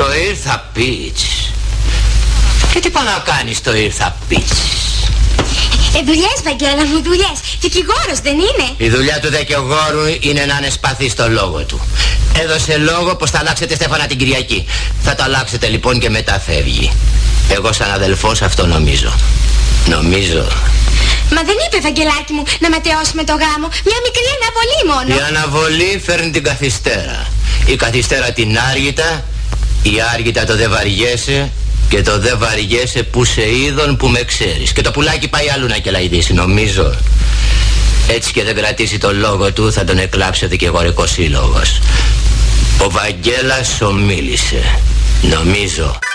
Το ήρθα πιτς. Και τι πάω να κάνεις το ήρθα πιτς? Δουλειές, Βαγγέλα μου, δουλειές. Δικηγόρος δεν είναι? Η δουλειά του δικηγόρου είναι να είναι σπαθή στο λόγο του. Έδωσε λόγο πως θα αλλάξετε Στέφανα την Κυριακή. Θα το αλλάξετε λοιπόν και μετά φεύγει. Εγώ σαν αδελφός αυτό νομίζω. Μα δεν είπε, Βαγγελάκι μου, να ματαιώσουμε το γάμο? Μια μικρή αναβολή μόνο. Η αναβολή φέρνει την καθυστέρα. Η καθυστέρα την άργητα. Η άργητα το δε βαριέσαι. Και το δε βαριέσαι που σε είδον που με ξέρεις. Και το πουλάκι πάει αλλού να κελαϊδίσει, νομίζω. Έτσι και δεν κρατήσει το λόγο του, θα τον εκλάψει ο δικηγορικός σύλλογος. Ο Βαγγέλας ομίλησε, νομίζω.